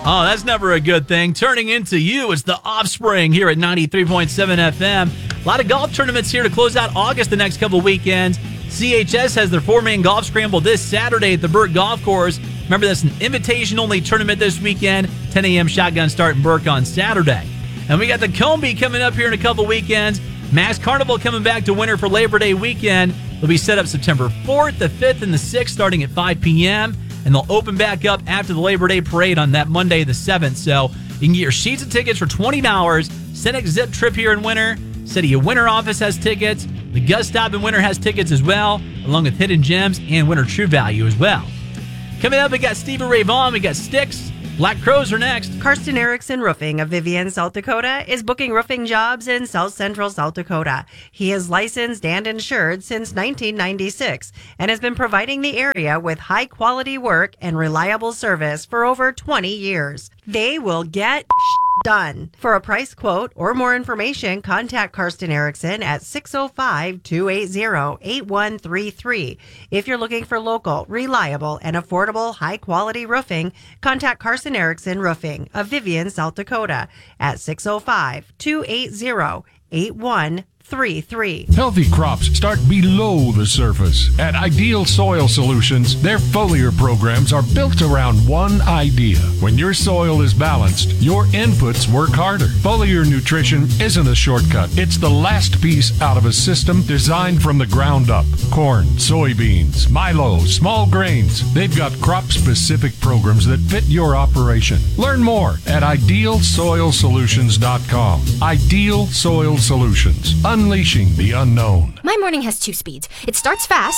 Oh, that's never a good thing. Turning into you is The Offspring here at 93.7 FM. A lot of golf tournaments here to close out August the next couple weekends. CHS has their 4-man golf scramble this Saturday at the Burke Golf Course. Remember, that's an invitation-only tournament this weekend. 10 a.m. shotgun start in Burke on Saturday. And we got the Combi coming up here in a couple weekends. Max Carnival coming back to winter for Labor Day weekend. They'll be set up September 4th, the 5th, and the 6th starting at 5 p.m., and they'll open back up after the Labor Day parade on that Monday, the 7th. So you can get your sheets of tickets for $20. Senex Zip Trip here in winter. City of Winter office has tickets. The Gus Stop in winter has tickets as well, along with Hidden Gems and Winter True Value as well. Coming up, we got Stevie Ray Vaughan. We got Styx. Black Crows are next. Karsten Erickson Roofing of Vivian, South Dakota is booking roofing jobs in South Central South Dakota. He is licensed and insured since 1996 and has been providing the area with high quality work and reliable service for over 20 years. They will get done. For a price quote or more information, contact Karsten Erickson at 605-280-8133. If you're looking for local, reliable, and affordable high-quality roofing, contact Karsten Erickson Roofing of Vivian, South Dakota at 605-280-8133. Healthy crops start below the surface. At Ideal Soil Solutions, their foliar programs are built around one idea. When your soil is balanced, your inputs work harder. Foliar nutrition isn't a shortcut. It's the last piece out of a system designed from the ground up. Corn, soybeans, milo, small grains. They've got crop-specific programs that fit your operation. Learn more at idealsoilsolutions.com. Ideal Soil Solutions. Unleashing the unknown. My morning has 2 speeds. It starts fast,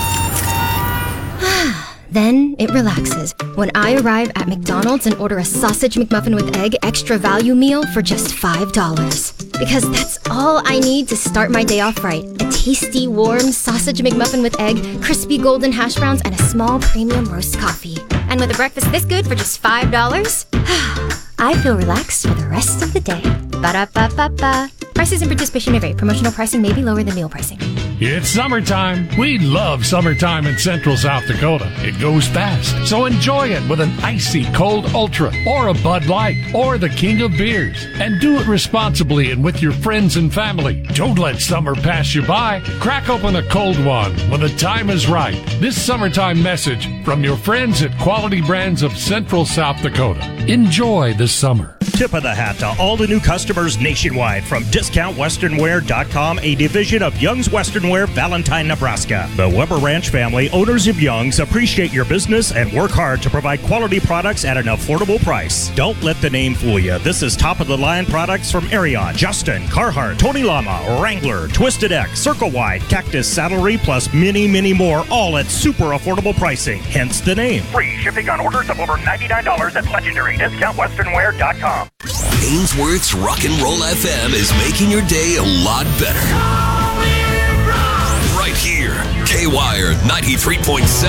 then it relaxes when I arrive at McDonald's and order a sausage McMuffin with egg extra value meal for just $5. Because that's all I need to start my day off right. A tasty, warm sausage McMuffin with egg, crispy golden hash browns, and a small premium roast coffee. And with a breakfast this good for just $5, I feel relaxed for the rest of the day. Ba-da-ba-ba-ba. Prices and participation may vary. Promotional pricing may be lower than meal pricing. It's summertime. We love summertime in Central South Dakota. It goes fast, so enjoy it with an icy cold Ultra or a Bud Light or the King of Beers. And do it responsibly and with your friends and family. Don't let summer pass you by. Crack open a cold one when the time is right. This summertime message from your friends at Quality Brands of Central South Dakota. Enjoy the summer. Tip of the hat to all the new customers nationwide from DiscountWesternwear.com, a division of Young's Western Wear, Valentine, Nebraska. The Weber Ranch family, owners of Young's, appreciate your business and work hard to provide quality products at an affordable price. Don't let the name fool you. This is top-of-the-line products from Ariat, Justin, Carhartt, Tony Lama, Wrangler, Twisted X, Circle Wide, Cactus Saddlery, plus many, many more, all at super affordable pricing. Hence the name. Free shipping on orders of over $99 at legendary DiscountWesternwear.com. Ainsworth's Rock and Roll FM is making your day a lot better. Right here, K-Wire 93.7.